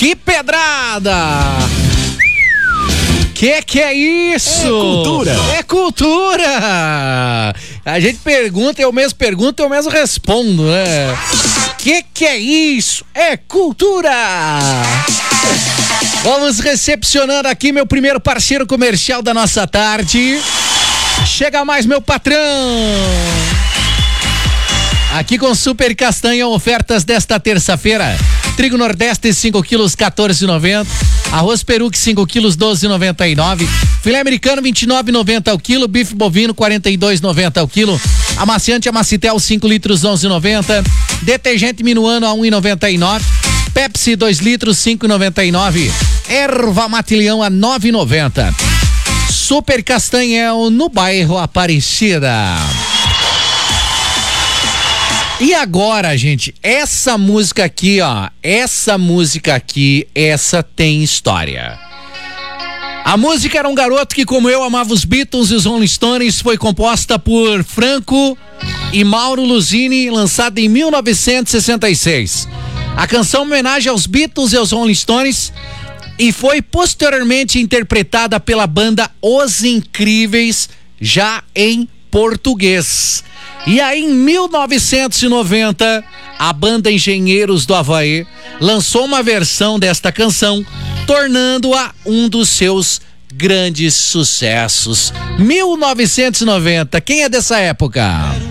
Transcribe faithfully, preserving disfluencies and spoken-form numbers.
Que pedrada! Que que é isso? É cultura. É cultura. A gente pergunta, eu mesmo pergunto, eu mesmo respondo, né? Que que é isso? É cultura. Vamos recepcionando aqui meu primeiro parceiro comercial da nossa tarde. Chega mais, meu patrão. Aqui com Super Castanha, ofertas desta terça-feira. Trigo Nordeste cinco quilos, quatorze reais e noventa centavos. Arroz Peruque cinco quilos, doze reais e noventa e nove centavos. Filé americano vinte e nove reais e noventa centavos ao quilo. Bife bovino quarenta e dois reais e noventa centavos ao quilo. Amaciante Amacitel cinco litros, onze reais e noventa centavos. Detergente Minuano a um real e noventa e nove centavos. Pepsi dois litros, cinco reais e noventa e nove centavos. Erva Matilhão a nove reais e noventa centavos. Super Castanhel no bairro Aparecida. E agora, gente, essa música aqui, ó, essa música aqui, essa tem história. A música era um garoto que, como eu, amava os Beatles e os Rolling Stones, foi composta por Franco e Mauro Luzini, lançada em mil novecentos e sessenta e seis. A canção homenagem aos Beatles e aos Rolling Stones e foi posteriormente interpretada pela banda Os Incríveis, já em português. E aí, em mil novecentos e noventa, a banda Engenheiros do Havaí lançou uma versão desta canção, tornando-a um dos seus grandes sucessos. mil novecentos e noventa, quem é dessa época?